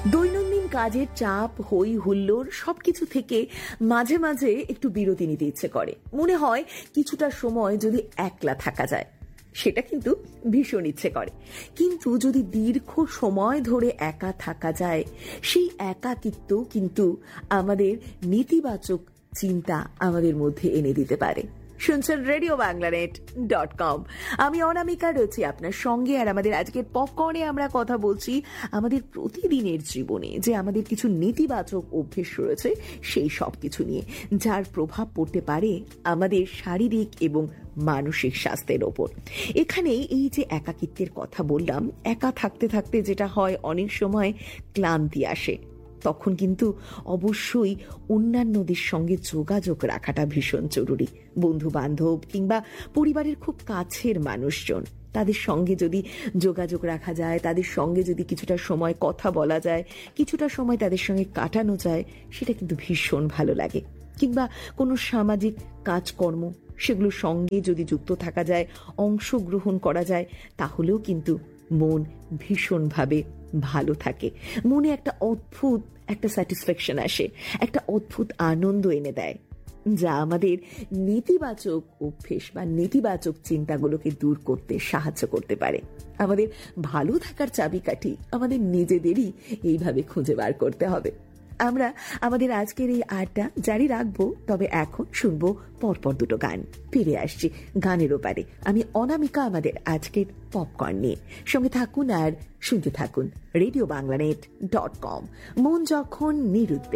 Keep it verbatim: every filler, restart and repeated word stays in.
দৈনন্দিন কাজের চাপ, হই হুল্লোড় সবকিছু থেকে মাঝে মাঝে একটু বিরতি নিতে ইচ্ছে করে। মনে হয় কিছুটা সময় যদি একলা থাকা যায়, সেটা কিন্তু ভীষণ ইচ্ছে করে। কিন্তু যদি দীর্ঘ সময় ধরে একা থাকা যায়, সেই একাকিত্ব কিন্তু আমাদের নেতিবাচক চিন্তা আমাদের মধ্যে এনে দিতে পারে। শুনছেন রেডিও বাংলানেট ডট কম। আমি অনামিকা রয়েছি আপনার সঙ্গে, আর আমাদের আজকের পপকর্নে আমরা কথা বলছি আমাদের প্রতিদিনের জীবনে যে আমাদের কিছু নেতিবাচক অভ্যেস রয়েছে সেই সব কিছু নিয়ে, যার প্রভাব পড়তে পারে আমাদের শারীরিক এবং মানসিক স্বাস্থ্যের ওপর। এখানে এই যে একাকিত্বের কথা বললাম, একা থাকতে থাকতে যেটা হয়, অনেক সময় ক্লান্তি আসে। তখন কিন্তু অবশ্যই অন্যান্যদের সঙ্গে যোগাযোগ রাখাটা ভীষণ জরুরি। বন্ধু বান্ধব কিংবা পরিবারের খুব কাছের মানুষজন, তাদের সঙ্গে যদি যোগাযোগ রাখা যায়, তাদের সঙ্গে যদি কিছুটা সময় কথা বলা যায়, কিছুটা সময় তাদের সঙ্গে কাটানো যায়, সেটা কিন্তু ভীষণ ভালো লাগে। কিংবা কোনো সামাজিক কাজকর্ম, সেগুলোর সঙ্গে যদি যুক্ত থাকা যায়, অংশগ্রহণ করা যায়, তাহলেও কিন্তু মন ভীষণভাবে ভালো থাকে। মনে একটা অদ্ভুত একটা স্যাটিসফ্যাকশন আসে, একটা অদ্ভুত আনন্দ এনে দেয়, যা আমাদের নেতিবাচক অভ্যেস বা নেতিবাচক চিন্তাগুলোকে দূর করতে সাহায্য করতে পারে। আমাদের ভালো থাকার চাবিকাঠি আমাদের নিজেদেরই এইভাবে খুঁজে বার করতে হবে। আমরা আমাদের আজকের এই আড্ডা জারি রাখবো, তবে এখন শুনবো পরপর দুটো গান। ফিরে আসছি গানের ওপারে। আমি অনামিকা আমাদের আজকের পপকর্ন নিয়ে। সঙ্গে থাকুন আর শুনতে থাকুন রেডিও বাংলানেট ডট কম। মন যখন নিরুদ্বেগ।